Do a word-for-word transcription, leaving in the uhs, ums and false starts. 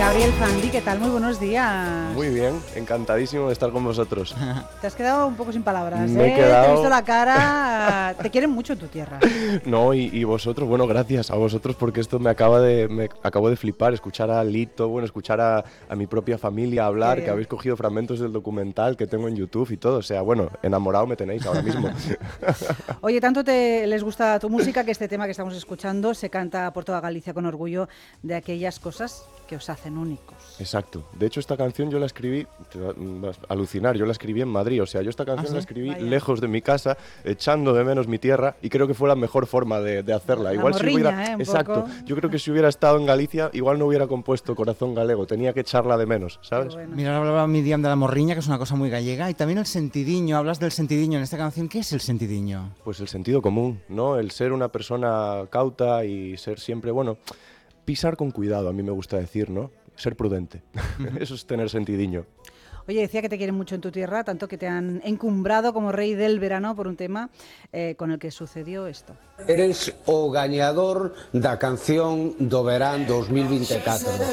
Gabriel Fandi, ¿qué tal? Muy buenos días. Muy bien, encantadísimo de estar con vosotros. Te has quedado un poco sin palabras, Me ¿eh? he quedado... Te he visto la cara. Te quieren mucho en tu tierra. No, y, y vosotros, bueno, gracias a vosotros porque esto me acaba de, me acabo de flipar, escuchar a Lito, bueno, escuchar a, a mi propia familia hablar, que habéis cogido fragmentos del documental que tengo en YouTube y todo, o sea, bueno, enamorado me tenéis ahora mismo. Oye, tanto te les gusta tu música que este tema que estamos escuchando se canta por toda Galicia con orgullo de aquellas cosas que os hacen únicos. Exacto. De hecho, esta canción yo la escribí, te vas a alucinar, yo la escribí en Madrid. O sea, yo esta canción ¿Ah, sí? la escribí Vaya. lejos de mi casa, echando de menos mi tierra, y creo que fue la mejor forma de, de hacerla. La igual morriña, si hubiera, ¿eh? Un exacto. poco. Yo creo que si hubiera estado en Galicia, igual no hubiera compuesto Corazón Galego. Tenía que echarla de menos, ¿sabes? Bueno. Mira, ahora hablaba Miriam de la morriña, que es una cosa muy gallega, y también el sentidiño. Hablas del sentidiño en esta canción. ¿Qué es el sentidiño? Pues el sentido común, ¿no? El ser una persona cauta y ser siempre, bueno, pisar con cuidado, a mí me gusta decir, ¿no? Ser prudente. Eso es tener sentidiño. Oye, decía que te quieren mucho en tu tierra, tanto que te han encumbrado como rey del verano por un tema eh, con el que sucedió esto. Eres o gañador da canción do verán dos mil veinticuatro.